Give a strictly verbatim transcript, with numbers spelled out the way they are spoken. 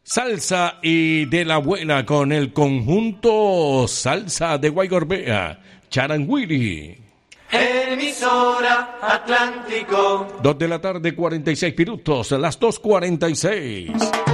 Salsa y de la buena con el conjunto Salsa de Guaygorbea, Charanguiri. Emisora Atlántico. Dos de la tarde, cuarenta y seis minutos, las dos cuarenta y seis.